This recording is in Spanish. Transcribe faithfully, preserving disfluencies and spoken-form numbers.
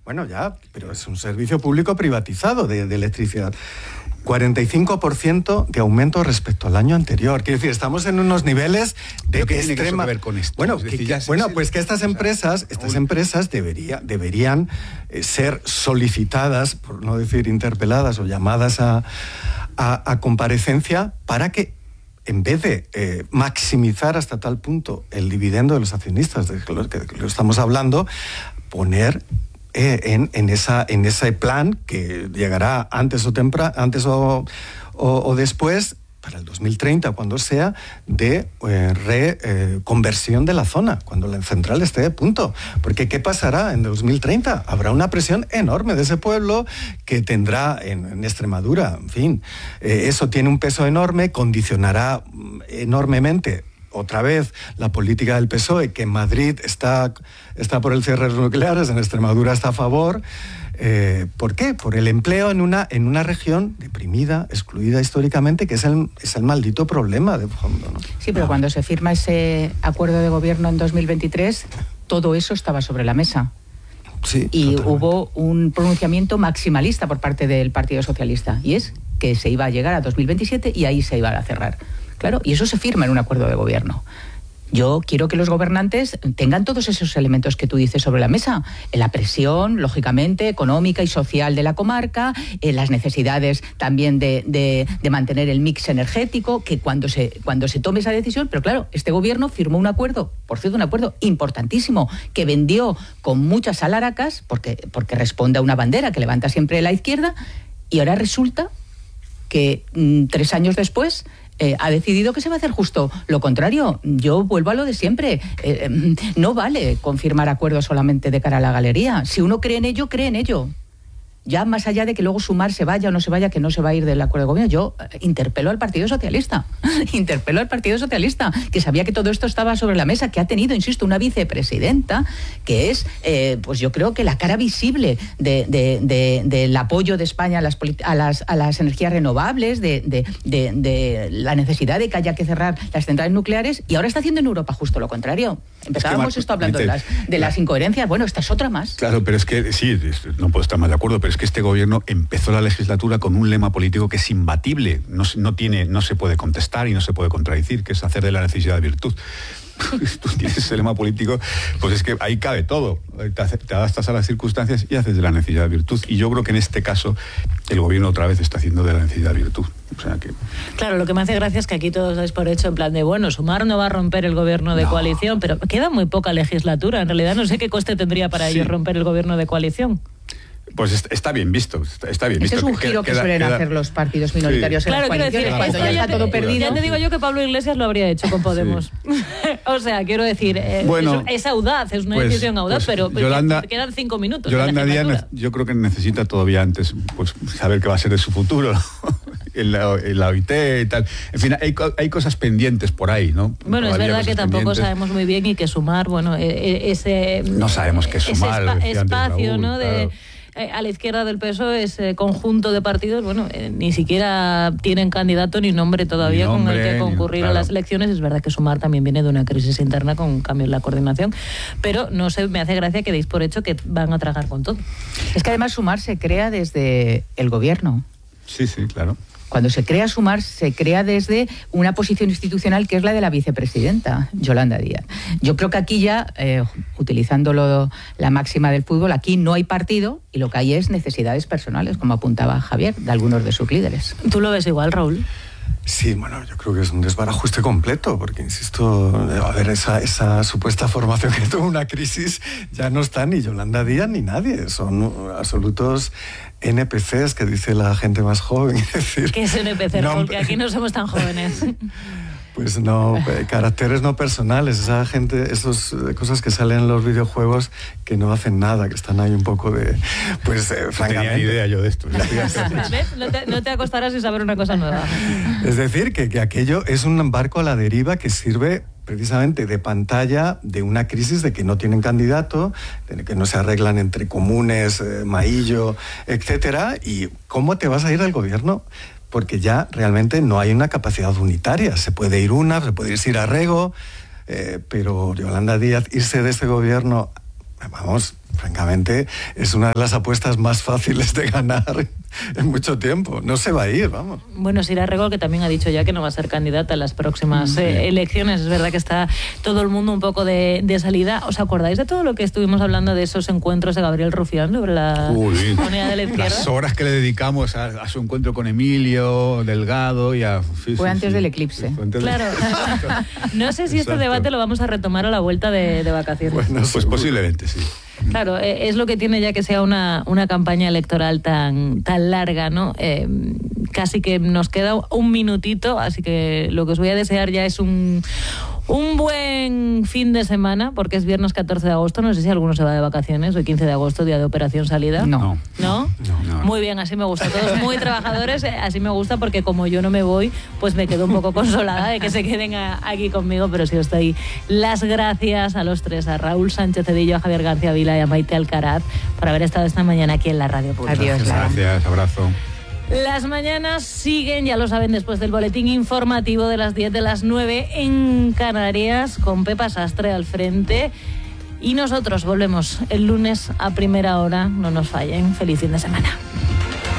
Bueno, ya, pero es un servicio público privatizado de, de electricidad. cuarenta y cinco por ciento de aumento respecto al año anterior. Quiero decir, estamos en unos niveles de ¿Pero qué tiene extrema... que ver con esto? Bueno, Es decir, que, ya que, bueno se, pues que estas empresas, o sea, estas empresas debería, deberían eh, ser solicitadas, por no decir interpeladas o llamadas a, a, a comparecencia para que, en vez de eh, maximizar hasta tal punto el dividendo de los accionistas, de lo que, que lo estamos hablando, poner eh, en, en, esa, en ese plan que llegará antes o, tempra, antes o, o, o después, para el dos mil treinta, cuando sea, de eh, reconversión eh, de la zona, cuando la central esté de punto. Porque ¿qué pasará en dos mil treinta? Habrá una presión enorme de ese pueblo que tendrá en, en Extremadura, en fin, eh, eso tiene un peso enorme, condicionará enormemente otra vez la política del P S O E, que en Madrid está, está por el cierre de los nucleares, en Extremadura está a favor. Eh, ¿Por qué? Por el empleo en una, en una región deprimida, excluida históricamente, que es el, es el maldito problema de fondo, ¿no? Sí, pero no. cuando se firma ese acuerdo de gobierno en dos mil veintitrés, todo eso estaba sobre la mesa. Sí, y totalmente. Hubo un pronunciamiento maximalista por parte del Partido Socialista, y es que se iba a llegar a dos mil veintisiete y ahí se iba a cerrar. Claro, y eso se firma en un acuerdo de gobierno. Yo quiero que los gobernantes tengan todos esos elementos que tú dices sobre la mesa. La presión, lógicamente, económica y social de la comarca, eh, las necesidades también de, de, de mantener el mix energético, que cuando se, cuando se tome esa decisión, pero claro, este gobierno firmó un acuerdo, por cierto, un acuerdo importantísimo, que vendió con muchas alaracas, porque, porque responde a una bandera que levanta siempre la izquierda, y ahora resulta que mmm, tres años después... Eh, ha decidido que se va a hacer justo lo contrario. Yo vuelvo a lo de siempre. Eh, eh, no vale confirmar acuerdos solamente de cara a la galería. Si uno cree en ello, cree en ello. Ya más allá de que luego Sumar se vaya o no se vaya, que no se va a ir del acuerdo de gobierno, yo eh, interpelo al Partido Socialista, interpelo al Partido Socialista, que sabía que todo esto estaba sobre la mesa, que ha tenido, insisto, una vicepresidenta, que es, eh, pues yo creo que la cara visible de, de, de, del apoyo de España a las, a las, a las energías renovables, de, de, de, de la necesidad de que haya que cerrar las centrales nucleares, y ahora está haciendo en Europa justo lo contrario. Empezábamos es que, esto hablando de las, de las incoherencias, bueno, esta es otra más. Claro, pero es que, sí, no puedo estar más de acuerdo, pero es que este gobierno empezó la legislatura con un lema político que es imbatible, no, no, tiene, no se puede contestar y no se puede contradecir, que es hacer de la necesidad virtud. Tú tienes ese lema político, pues es que ahí cabe todo. Te, te adaptas a las circunstancias y haces de la necesidad virtud. Y yo creo que en este caso el gobierno otra vez está haciendo de la necesidad virtud. O sea que... Claro, lo que me hace gracia es que aquí todos dais por hecho en plan de, bueno, Sumar no va a romper el gobierno de no. coalición, pero queda muy poca legislatura. En realidad no sé qué coste tendría para sí. ellos romper el gobierno de coalición. Pues está bien visto, está bien visto. Ese es un giro que, que suelen queda, hacer los partidos minoritarios sí. en claro, las coaliciones, decir, cuando ya está todo perdido. Ya te digo yo que Pablo Iglesias lo habría hecho con Podemos. Sí. O sea, quiero decir, eh, bueno, es, es audaz, es una pues, decisión audaz, pues, pero Yolanda, te quedan cinco minutos. Yolanda Díaz, yo creo que necesita todavía antes pues saber qué va a ser de su futuro. En la, en la O I T y tal. En fin, hay, hay cosas pendientes por ahí, ¿no? Bueno, todavía es verdad que tampoco pendientes. Sabemos muy bien y que Sumar, bueno, ese... No sabemos qué es Sumar. Ese espa espacio, Raúl, ¿no? De, claro. A la izquierda del P S O E, ese conjunto de partidos, bueno, eh, ni siquiera tienen candidato ni nombre todavía ni nombre, con el que concurrir ni, claro. a las elecciones. Es verdad que Sumar también viene de una crisis interna con cambios en la coordinación, pero no sé, me hace gracia que deis por hecho que van a tragar con todo. Es que además Sumar se crea desde el gobierno. Sí, sí, claro. Cuando se crea Sumar, se crea desde una posición institucional que es la de la vicepresidenta, Yolanda Díaz. Yo creo que aquí ya, eh, utilizando lo, la máxima del fútbol, aquí no hay partido y lo que hay es necesidades personales, como apuntaba Javier, de algunos de sus líderes. ¿Tú lo ves igual, Raúl? Sí, bueno, yo creo que es un desbarajuste completo, porque, insisto, a ver, esa, esa supuesta formación que tuvo una crisis ya no está ni Yolanda Díaz ni nadie, son absolutos N P Cs, que dice la gente más joven. Es decir, ¿qué es N P C? No, porque aquí no somos tan jóvenes. Pues no, caracteres no personales, esa gente, esas cosas que salen en los videojuegos que no hacen nada, que están ahí un poco de... Pues, eh, no francamente... tenía idea yo de esto. No te, no te acostarás sin saber una cosa nueva. Es decir, que, que aquello es un barco a la deriva que sirve precisamente de pantalla de una crisis de que no tienen candidato, de que no se arreglan entre comunes, eh, Maillo, etcétera, y ¿cómo te vas a ir del gobierno? Porque ya realmente no hay una capacidad unitaria. Se puede ir una, se puede ir a Rego, eh, pero Yolanda Díaz irse de este gobierno, vamos, francamente, es una de las apuestas más fáciles de ganar en mucho tiempo. No se va a ir, vamos. Bueno, Sira Rego, que también ha dicho ya que no va a ser candidata en las próximas sí. eh, elecciones. Es verdad que está todo el mundo un poco de, de salida. ¿Os acordáis de todo lo que estuvimos hablando de esos encuentros de Gabriel Rufián sobre la Uy, unidad de la izquierda? Las horas que le dedicamos a, a su encuentro con Emilio Delgado y a... Sí, Fue sí, antes sí. del eclipse. Antes claro. De... No sé si Exacto. este debate lo vamos a retomar a la vuelta de, de vacaciones. Bueno, pues seguro. Posiblemente, sí. Claro, eh, es lo que tiene ya que sea una, una campaña electoral tan, tan larga, ¿no? Eh, casi que nos queda un minutito, así que lo que os voy a desear ya es un, un buen fin de semana, porque es viernes catorce de agosto, no sé si alguno se va de vacaciones, hoy quince de agosto, día de operación salida. No. ¿No? No, no. Muy bien, así me gusta. Todos muy trabajadores, así me gusta, porque como yo no me voy, pues me quedo un poco consolada de que se queden a, aquí conmigo, pero sí os doy las gracias a los tres, a Raúl Sánchez Cedillo, a Javier García Vila y a Maite Alcaraz, por haber estado esta mañana aquí en la Radio Pública. Adiós. Gracias, abrazo. Las mañanas siguen, ya lo saben, después del boletín informativo de las diez de las nueve en Canarias, con Pepa Sastre al frente. Y nosotros volvemos el lunes a primera hora. No nos fallen. Feliz fin de semana.